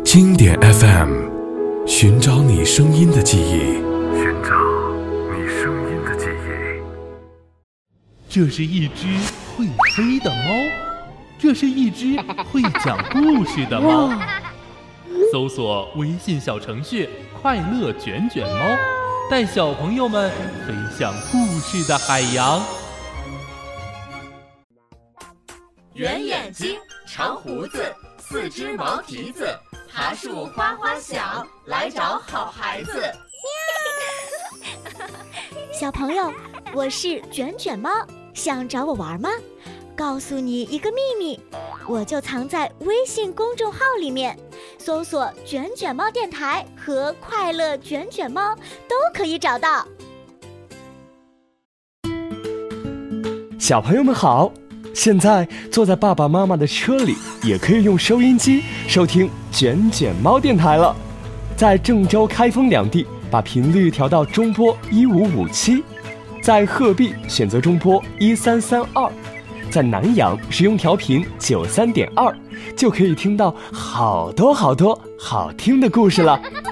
经典 FM， 寻找你声音的记忆， 寻找你声音的记忆。 这是一只会飞的猫，这是一只会讲故事的猫。搜索微信小程序快乐卷卷猫，带小朋友们飞向故事的海洋。 圆眼睛，长胡子，四只毛蹄子，爬树花花小，来找好孩子。 小朋友，我是卷卷猫，想找我玩吗？告诉你一个秘密，我就藏在微信公众号里面，搜索卷卷猫电台和快乐卷卷猫都可以找到。 小朋友们好，现在坐在爸爸妈妈的车里，也可以用收音机收听卷卷猫电台了。在郑州、开封两地，把频率调到中波1557；在鹤壁选择中波1332；在南阳使用调频93.2，就可以听到好多好听的故事了。